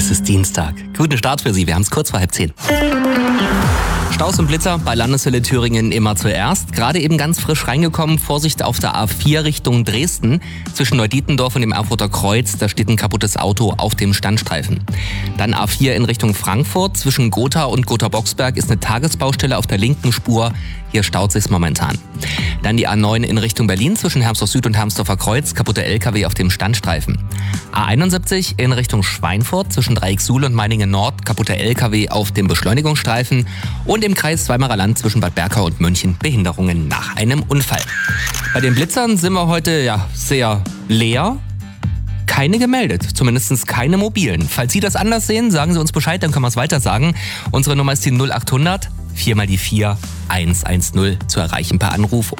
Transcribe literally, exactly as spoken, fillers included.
Es ist Dienstag. Guten Start für Sie. Wir haben es kurz vor halb zehn. Staus und Blitzer bei Landeshölle Thüringen immer zuerst. Gerade eben ganz frisch reingekommen. Vorsicht auf der A vier Richtung Dresden. Zwischen Neudietendorf und dem Erfurter Kreuz. Da steht ein kaputtes Auto auf dem Standstreifen. Dann A vier in Richtung Frankfurt. Zwischen Gotha und Gotha-Boxberg ist eine Tagesbaustelle auf der linken Spur. Hier staut sich's momentan. Dann die A neun in Richtung Berlin zwischen Hermsdorf Süd und Hermsdorfer Kreuz. Kaputter L K W auf dem Standstreifen. A einundsiebzig in Richtung Schweinfurt zwischen Dreiecksuhl und Meiningen Nord. Kaputter L K W auf dem Beschleunigungsstreifen. Und im Kreis Weimarer Land zwischen Bad Berka und München Behinderungen nach einem Unfall. Bei den Blitzern sind wir heute ja sehr leer. Keine gemeldet, zumindest keine mobilen. Falls Sie das anders sehen, sagen Sie uns Bescheid, dann können wir es weiter sagen. Unsere Nummer ist die null acht hundert, vier mal die vier, eins eins null zu erreichen per Anruf.